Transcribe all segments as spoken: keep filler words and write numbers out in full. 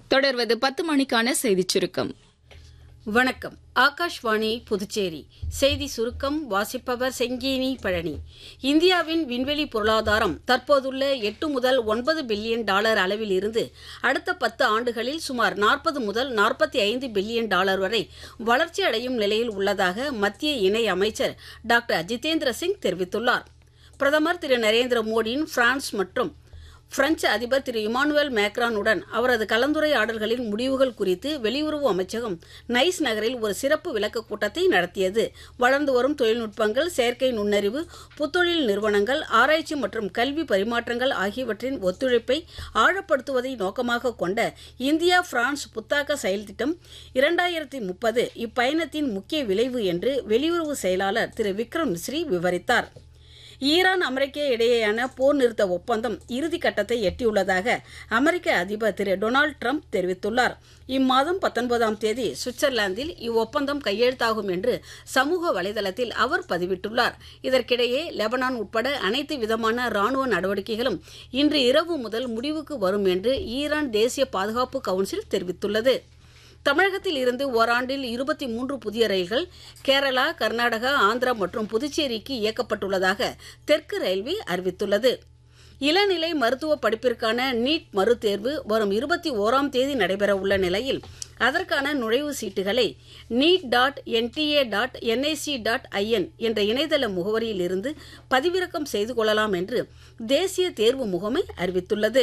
தொடர்வது பத்து மணிக்கான செய்திச் சுருக்கம். வணக்கம். ஆகாஷ்வாணி புதுச்சேரி செய்தி சுருக்கம் வாசிப்பவர் செங்கேனி பழனி. இந்தியாவின் விண்வெளி பொருளாதாரம் தற்போதுள்ள எட்டு முதல் ஒன்பது பில்லியன் டாலர் அளவில் இருந்து அடுத்த பத்து ஆண்டுகளில் சுமார் நாற்பது முதல் நாற்பத்தி ஐந்து பில்லியன் டாலர் வரை வளர்ச்சி அடையும் நிலையில் உள்ளதாக மத்திய இணை அமைச்சர் டாக்டர் ஜிதேந்திர சிங் தெரிவித்துள்ளார். பிரதமர் திரு நரேந்திர மோடியின் பிரான்ஸ் மற்றும் பிரெஞ்சு அதிபர் திரு இமானுவேல் மேக்ரானுடன் அவரது கலந்துரையாடல்களின் முடிவுகள் குறித்து வெளியுறவு அமைச்சகம் நைஸ் நகரில் ஒரு சிறப்பு விளக்க கூட்டத்தை நடத்தியது. வளர்ந்து வரும் தொழில்நுட்பங்கள், செயற்கை நுண்ணறிவு, புத்தொழில் நிறுவனங்கள், ஆராய்ச்சி மற்றும் கல்வி பரிமாற்றங்கள் ஆகியவற்றின் ஒத்துழைப்பை ஆழப்படுத்துவதை நோக்கமாக கொண்ட இந்தியா பிரான்ஸ் புத்தாக்க செயல் திட்டம் இரண்டாயிரத்தி முப்பது இப்பயணத்தின் முக்கிய விளைவு என்று வெளியுறவு செயலாளர் திரு விக்ரம் மிஸ்ரி விவரித்தார். ஈரான் அமெரிக்க இடையேயான போர் நிறுத்த ஒப்பந்தம் இறுதிக்கட்டத்தை எட்டியுள்ளதாக அமெரிக்க அதிபர் திரு டொனால்டு டிரம்ப் தெரிவித்துள்ளார். இம்மாதம் பத்தொன்பதாம் தேதி சுவிட்சர்லாந்தில் இவ்வொப்பந்தம் கையெழுத்தாகும் என்று சமூக வலைதளத்தில் அவர் பதிவிட்டுள்ளார். இதற்கிடையே லெபனான் உட்பட அனைத்து விதமான ராணுவ நடவடிக்கைகளும் இன்று இரவு முதல் முடிவுக்கு வரும் என்று ஈரான் தேசிய பாதுகாப்பு கவுன்சில் தெரிவித்துள்ளது. தமிழகத்தில் இருந்து ஓராண்டில் இருபத்தி மூன்று புதிய ரயில்கள் கேரளா, கர்நாடகா, ஆந்திரா மற்றும் புதுச்சேரிக்கு இயக்கப்பட்டுள்ளதாக தெற்கு ரயில்வே அறிவித்துள்ளது. இளநிலை மருத்துவ படிப்பிற்கான நீட் மறுதேர்வு வரும் இருபத்தி ஓராம் தேதி நடைபெறவுள்ள நிலையில் அதற்கான நுழைவு சீட்டுகளை NEET dot NDA dot NIC dot IN என்ற இணையதள முகவரியில் இருந்து பதிவிறக்கம் செய்து கொள்ளலாம் என்று தேசிய தேர்வு முகமை அறிவித்துள்ளது.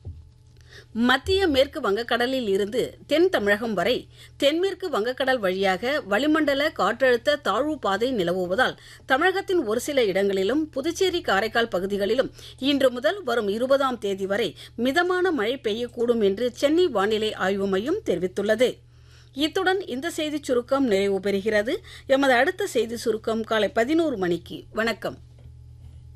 மத்திய மேற்கு வங்கக்கடலில் இருந்து தென் தமிழகம் வரை தென்மேற்கு வங்கக்கடல் வழியாக வளிமண்டல காற்றழுத்த தாழ்வு பாதை நிலவுவதால் தமிழகத்தின் ஒரு சில இடங்களிலும் புதுச்சேரி, காரைக்கால் பகுதிகளிலும் இன்று முதல் வரும் இருபதாம் தேதி வரை மிதமான மழை பெய்யக்கூடும் என்று சென்னை வானிலை ஆய்வு மையம் தெரிவித்துள்ளது. இத்துடன் இந்த செய்திச் சுருக்கம் நிறைவு பெறுகிறது. எமது அடுத்த செய்தி சுருக்கம் காலை பதினோரு மணிக்கு. வணக்கம்.